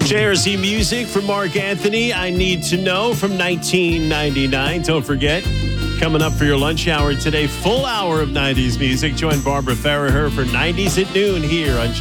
JRZ music from Mark Anthony. I Need to Know from 1999. Don't forget, coming up for your lunch hour today, full hour of 90s music. Join Barbara Farraher for 90s at noon here on